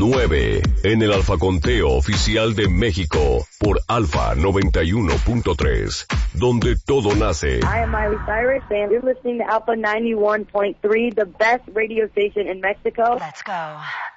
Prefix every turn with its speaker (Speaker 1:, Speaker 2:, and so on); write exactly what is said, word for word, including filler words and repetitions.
Speaker 1: nueve en el Alfa Conteo Oficial de México por Alfa noventa y uno punto tres, donde todo nace.
Speaker 2: I am Miley Cyrus and you're listening to Alpha ninety-one point three, the best radio station in Mexico.
Speaker 3: Let's go.